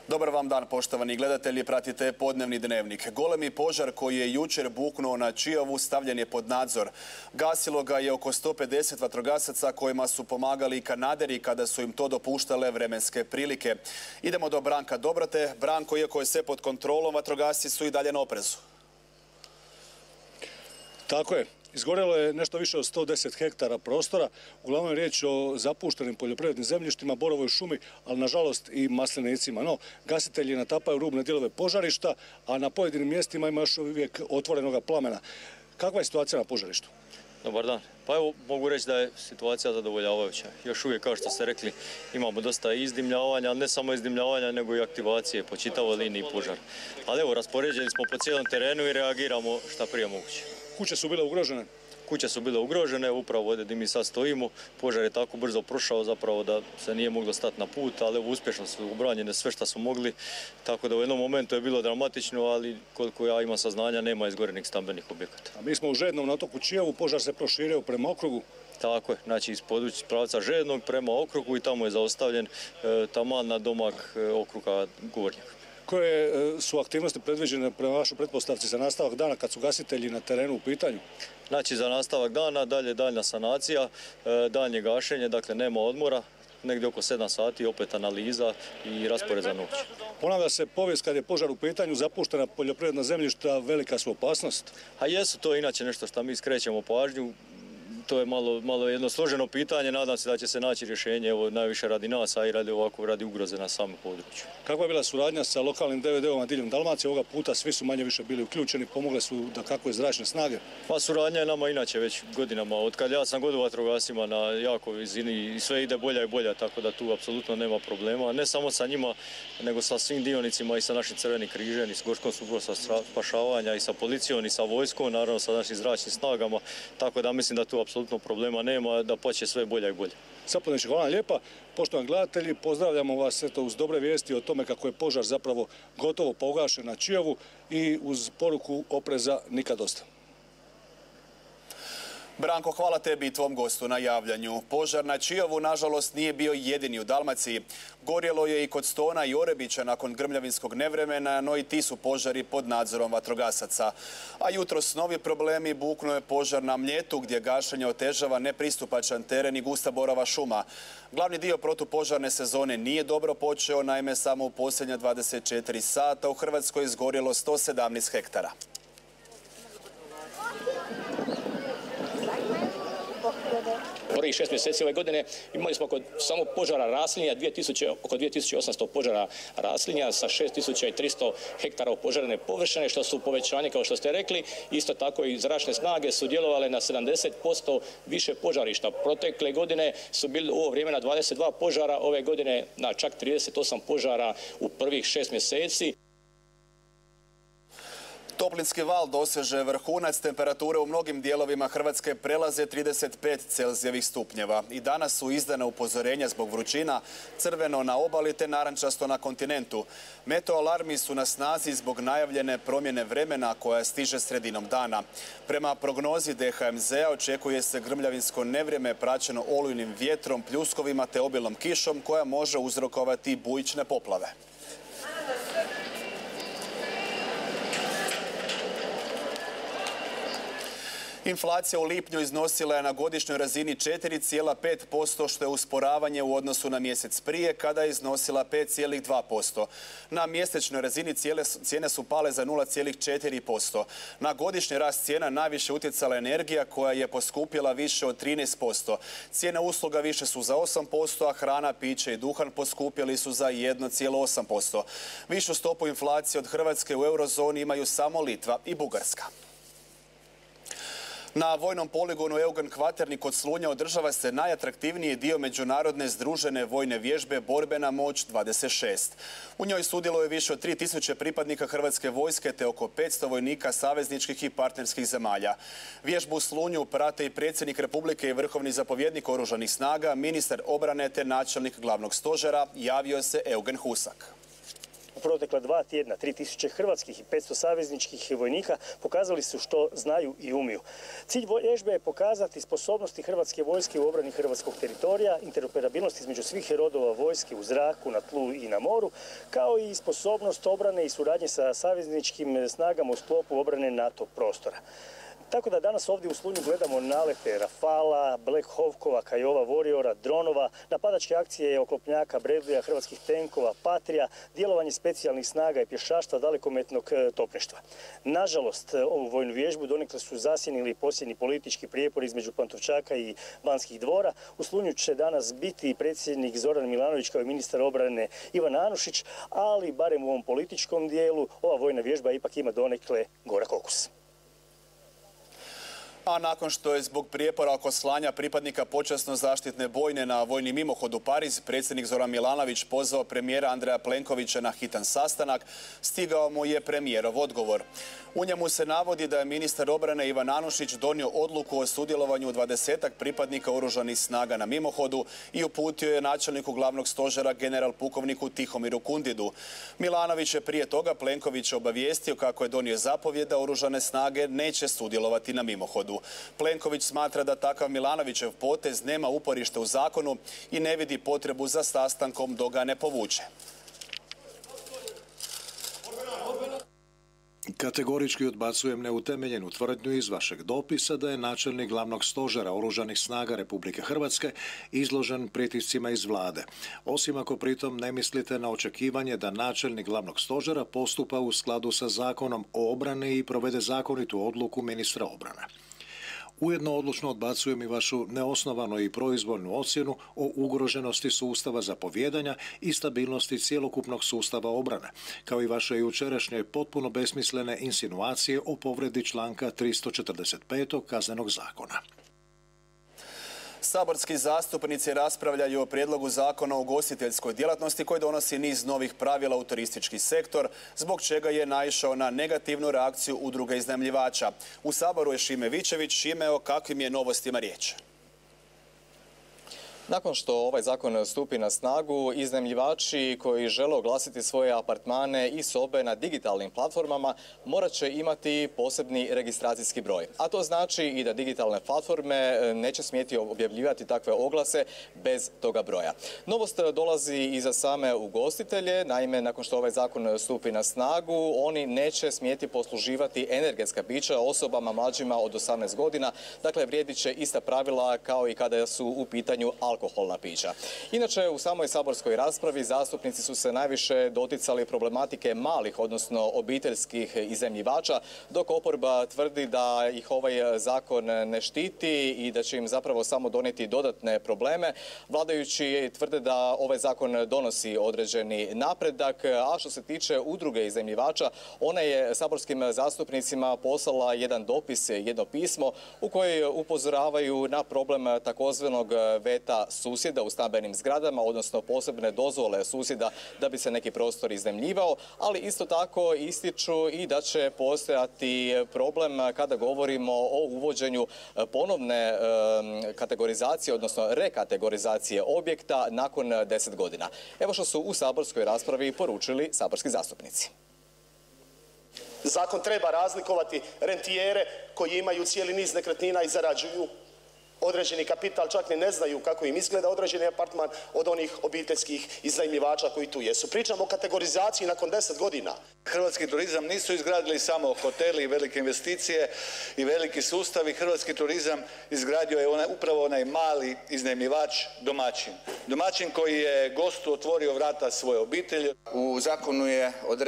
Dobar vam dan, poštovani gledatelji, pratite Podnevni dnevnik. Golemi požar koji je jučer buknuo na Čiovu stavljen je pod nadzor. Gasilo ga je oko 150 vatrogasaca kojima su pomagali i Kanaderi kada su im to dopuštale vremenske prilike. Idemo do Branka Dobrote. Branko, iako je sve pod kontrolom, vatrogasci su i dalje na oprezu. Tako je. Izgorjelo je nešto više od 110 hektara prostora, uglavnom je riječ o zapuštenim poljoprivrednim zemljištima, borovoj šumi, ali nažalost i maslinicima. No, gasitelji natapaju rubne dijelove požarišta, a na pojedinim mjestima ima još uvijek otvorenoga plamena. Kakva je situacija na požarištu? Dobar dan. Pa evo, mogu reći da je situacija zadovoljavajuća. Još uvijek, kao što ste rekli, imamo dosta izdimljavanja, ali ne samo izdimljavanja, nego i aktivacije po čitavoj liniji požara. Ali evo, raspoređeni smo po cijelom terenu i reagiramo šta prije moguće. Kuće su bile ugrožene? Kuće su bile ugrožene, upravo ovdje gdje mi sad stojimo. Požar je tako brzo prošao zapravo da se nije moglo stati na put, ali uspješno su ubranjene sve što su mogli. Tako da u jednom momentu je bilo dramatično, ali koliko ja imam saznanja, nema izgorenih stambenih objekata. A mi smo u Žednom na otoku Čijevu, požar se proširio prema okrugu. Tako je, znači iz područja pravca Žednog prema okrugu i tamo je zaustavljen taman na domak okruga Gornjeg. Koje su aktivnosti predviđene prema vašoj pretpostavci za nastavak dana kad su gasitelji na terenu u pitanju? Znači za nastavak dana, daljna sanacija, daljnje gašenje, dakle nema odmora, negdje oko 7 sati, opet analiza i raspored za noć. Ponavlja se povijest kad je požar u pitanju, zapuštena poljoprivredna zemljišta, velika su opasnost? A jesu, to je inače nešto što mi skrećemo pažnju. To je malo jedno složeno pitanje, nadam se da će se naći rješenje, evo najviše radi nas, a i radi ugroze na samom području. Kakva je bila suradnja sa lokalnim DVD-ovima diljem Dalmacije? Ovoga puta svi su manje više bili uključeni, pomogle su da kako je zračne snage? Pa suradnja je nama inače već godinama, otkad ja sam god u vatrogasima na jakoj vizini i sve ide bolja i bolja, tako da tu apsolutno nema problema, ne samo sa njima, nego sa svim dionicima i sa našim Crvenim križem i s Gorskom službom spašavanja i sa policijom i sa vojskom, naravno sa našim zračnim snagama, tako da mislim da tu apsolutno problema nema, da počne sve bolje i bolje. Sapunić, hvala lijepa. Poštovani gledatelji, pozdravljamo vas uz dobre vijesti o tome kako je požar zapravo gotovo pogašen na Čijevu i uz poruku opreza nikad dosta. Branko, hvala tebi i tvom gostu na javljanju. Požar na Čijovu, nažalost, nije bio jedini u Dalmaciji. Gorjelo je i kod Stona i Orebića nakon grmljavinskog nevremena, no i ti su požari pod nadzorom vatrogasaca. A jutros novi problemi, buknuo je požar na Mljetu, gdje gašenje otežava nepristupačan teren i gusta borova šuma. Glavni dio protupožarne sezone nije dobro počeo, naime samo u posljednja 24 sata u Hrvatskoj izgorjelo 117 hektara. Prvih 6 mjeseci ove godine imali smo samo požara raslinja oko 2800 požara raslinja sa 6300 hektara opožarene površine, što su povećanje, kao što ste rekli. Isto tako i zračne snage su djelovale na 70% više požarišta. Protekle godine su bili u ovo vrijeme na 22 požara, ove godine na čak 38 požara u prvih 6 mjeseci. Toplinski val doseže vrhunac, temperature u mnogim dijelovima Hrvatske prelaze 35 Celzijevih stupnjeva. I danas su izdana upozorenja zbog vrućina, crveno na obali te narančasto na kontinentu. Meteoalarmi su na snazi zbog najavljene promjene vremena koja stiže sredinom dana. Prema prognozi DHMZ-a očekuje se grmljavinsko nevrijeme praćeno olujnim vjetrom, pljuskovima te obilnom kišom koja može uzrokovati bujične poplave. Inflacija u lipnju iznosila je na godišnjoj razini 4,5%, što je usporavanje u odnosu na mjesec prije, kada je iznosila 5,2%. Na mjesečnoj razini cijene su pale za 0,4%. Na godišnji rast cijena najviše utjecala energija koja je poskupjela više od 13%. Cijene usluga više su za 8%, a hrana, piće i duhan poskupjeli su za 1,8%. Višu stopu inflacije od Hrvatske u eurozoni imaju samo Litva i Bugarska. Na vojnom poligonu Eugen Kvaternik kod Slunja održava se najatraktivniji dio međunarodne združene vojne vježbe Borbena moć 26. U njoj sudjeluje više od 3000 pripadnika Hrvatske vojske te oko 500 vojnika savezničkih i partnerskih zemalja. Vježbu u Slunju prate i predsjednik Republike i vrhovni zapovjednik Oružanih snaga, ministar obrane te načelnik glavnog stožera, javio se Eugen Husak. protekla 2 tjedna 3000 hrvatskih i 500 savezničkih vojnika pokazali su što znaju i umiju. Cilj vježbe je pokazati sposobnosti hrvatske vojske u obrani hrvatskog teritorija, interoperabilnost između svih rodova vojske u zraku, na tlu i na moru, kao i sposobnost obrane i suradnje sa savezničkim snagama u sklopu obrane NATO prostora. Tako da danas ovdje u Slunju gledamo nalete Rafala, Black Hawkova, Kiowa Warriora, dronova, napadačke akcije oklopnjaka, Bradleya, hrvatskih tenkova, Patrija, djelovanje specijalnih snaga i pješaštva dalekometnog topništva. Nažalost, ovu vojnu vježbu donekle su zasjenili posljednji politički prijepor između Pantovčaka i Banskih dvora. U Slunju će danas biti predsjednik Zoran Milanović kao i ministar obrane Ivan Anušić, ali barem u ovom političkom dijelu ova vojna vježba ipak ima donekle gorak okus. A nakon što je zbog prijepora oko slanja pripadnika počasno-zaštitne bojne na vojni mimohod u Pariz, predsjednik Zoran Milanović pozvao premijera Andreja Plenkovića na hitan sastanak, stigao mu je premijerov odgovor. U njemu se navodi da je ministar obrane Ivan Anušić donio odluku o sudjelovanju 20-ak pripadnika oružanih snaga na mimohodu i uputio je načelniku glavnog stožera general pukovniku Tihomiru Kundidu. Milanović je prije toga Plenkovića obavijestio kako je donio zapovjed da oružane snage neće sudjelovati na mimohodu. Plenković smatra da takav Milanovićev potez nema uporište u zakonu i ne vidi potrebu za sastankom dok ga ne povuče. Kategorički odbacujem neutemeljenu tvrdnju iz vašeg dopisa da je načelnik glavnog stožera oružanih snaga Republike Hrvatske izložen pritiscima iz vlade, osim ako pritom ne mislite na očekivanje da načelnik glavnog stožera postupa u skladu sa zakonom o obrani i provede zakonitu odluku ministra obrane. Ujedno odlučno odbacujem i vašu neosnovanu i proizvoljnu ocjenu o ugroženosti sustava zapovijedanja i stabilnosti cjelokupnog sustava obrane, kao i vaše jučerašnje potpuno besmislene insinuacije o povredi članka 345. Kaznenog zakona. Saborski zastupnici raspravljaju o prijedlogu zakona o ugostiteljskoj djelatnosti koji donosi niz novih pravila u turistički sektor, zbog čega je naišao na negativnu reakciju udruge iznajmljivača. U Saboru je Šime Vičević. Šime, o kakvim je novostima riječ? Nakon što ovaj zakon stupi na snagu, iznajmljivači koji žele oglasiti svoje apartmane i sobe na digitalnim platformama morat će imati posebni registracijski broj. A to znači i da digitalne platforme neće smjeti objavljivati takve oglase bez toga broja. Novost dolazi i za same ugostitelje. Naime, nakon što ovaj zakon stupi na snagu, oni neće smjeti posluživati energetska pića osobama mlađima od 18 godina. Dakle, vrijedit će ista pravila kao i kada su u pitanju alkoholna pića. Inače, u samoj saborskoj raspravi zastupnici su se najviše doticali problematike malih, odnosno obiteljskih iznajmljivača, dok oporba tvrdi da ih ovaj zakon ne štiti i da će im zapravo samo donijeti dodatne probleme. Vladajući tvrde da ovaj zakon donosi određeni napredak, a što se tiče udruge iznajmljivača, ona je saborskim zastupnicima poslala jedan dopis, jedno pismo u kojoj upozoravaju na problem takozvanog veta susjeda u stambenim zgradama, odnosno posebne dozvole susjeda da bi se neki prostor iznajmljivao, ali isto tako ističu i da će postojati problem kada govorimo o uvođenju ponovne kategorizacije, odnosno rekategorizacije objekta nakon 10 godina. Evo što su u saborskoj raspravi poručili saborski zastupnici. Zakon treba razlikovati rentijere koji imaju cijeli niz nekretnina i zarađuju određeni kapital, čak ni ne znaju kako im izgleda određeni apartman, od onih obiteljskih iznajmljivača koji tu jesu. Pričamo o kategorizaciji nakon 10 godina. Hrvatski turizam nisu izgradili samo hoteli i velike investicije i veliki sustavi. Hrvatski turizam izgradio je upravo onaj mali iznajmljivač, domaćin. Domaćin koji je gostu otvorio vrata svoje obitelji. U zakonu je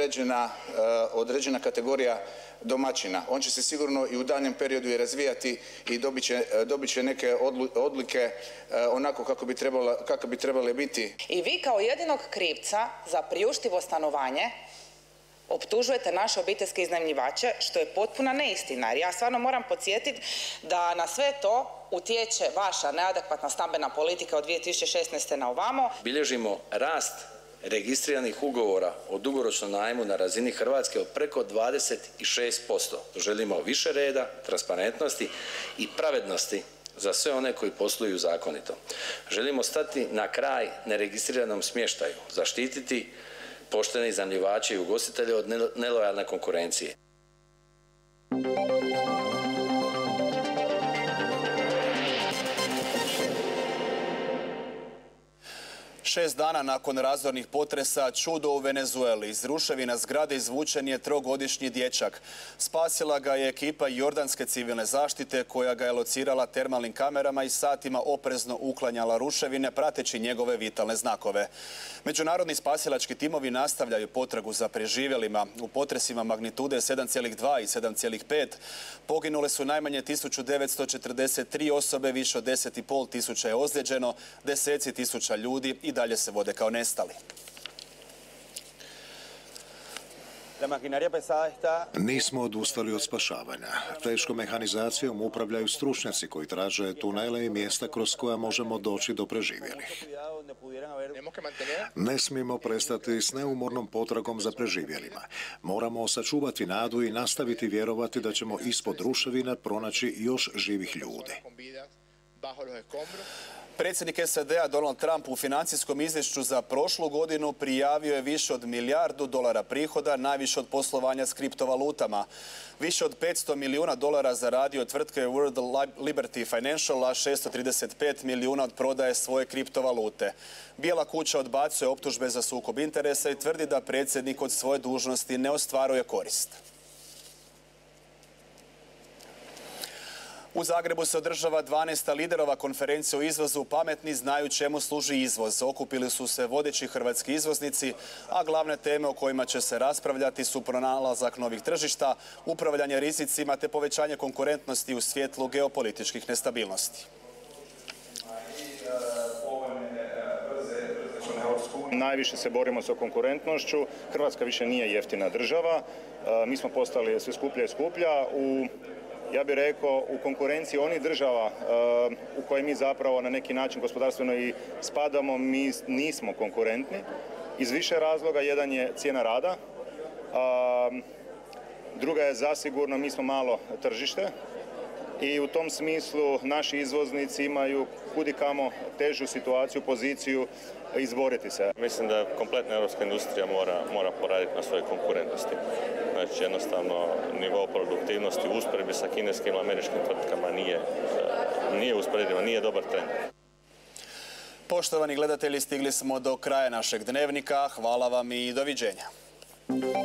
određena kategorija domaćina. On će se sigurno i u daljnjem periodu i razvijati i dobit će neke odlike onako kako bi trebale biti. I vi kao jedinog krivca za priuštivo stanovanje optužujete naše obiteljske iznajmljivače, što je potpuna neistina. Jer ja stvarno moram podsjetiti da na sve to utječe vaša neadekvatna stambena politika od 2016. na ovamo. Bilježimo rast registriranih ugovora o dugoročnom najmu na razini Hrvatske od preko 26%. Želimo više reda, transparentnosti i pravednosti za sve one koji posluju zakonito. Želimo stati na kraj neregistriranom smještaju, zaštititi pošteni iznajmljivači i ugostitelji od nelojalne konkurencije. 6 dana nakon razornih potresa čudo u Venezueli. Iz ruševina zgrade izvučen je 3-godišnji dječak. Spasila ga je ekipa jordanske civilne zaštite koja ga je locirala termalnim kamerama i satima oprezno uklanjala ruševine prateći njegove vitalne znakove. Međunarodni spasilački timovi nastavljaju potragu za preživjelima. U potresima magnitude 7,2 i 7,5 poginule su najmanje 1943 osobe, više od 10,5 tisuća je ozlijeđeno, deseci tisuća ljudi i dalje se vode kao nestali. Nismo odustali od spašavanja. Teškom mehanizacijom upravljaju stručnjaci koji traže tunele i mjesta kroz koja možemo doći do preživjelih. Ne smijemo prestati s neumornom potragom za preživjelima. Moramo sačuvati nadu i nastaviti vjerovati da ćemo ispod ruševina pronaći još živih ljudi. Predsjednik SAD-a Donald Trump u financijskom izvješću za prošlu godinu prijavio je više od $1 milijardu prihoda, najviše od poslovanja s kriptovalutama. Više od $500 milijuna zaradio tvrtke World Liberty Financial, a 635 milijuna od prodaje svoje kriptovalute. Bijela kuća odbacuje optužbe za sukob interesa i tvrdi da predsjednik od svoje dužnosti ne ostvaruje korist. U Zagrebu se održava 12. liderova konferencija o izvozu. Pametni znaju čemu služi izvoz. Okupili su se vodeći hrvatski izvoznici, a glavne teme o kojima će se raspravljati su pronalazak novih tržišta, upravljanje rizicima te povećanje konkurentnosti u svjetlu geopolitičkih nestabilnosti. Najviše se borimo sa konkurentnošću. Hrvatska više nije jeftina država. Mi smo postali sve skuplja i skuplja. Ja bih rekao, u konkurenciji onih država u koje mi zapravo na neki način gospodarstveno i spadamo, mi nismo konkurentni. Iz više razloga, jedan je cijena rada, druga je zasigurno, mi smo malo tržište i u tom smislu naši izvoznici imaju kudikamo težu situaciju, poziciju izboriti se. Mislim da kompletna europska industrija mora poraditi na svojoj konkurentnosti. Znači, jednostavno, nivo produktivnosti u usporedbi sa kineskim i američkim tvrtkama nije usporedivo, nije dobar trend. Poštovani gledatelji, stigli smo do kraja našeg dnevnika. Hvala vam i doviđenja.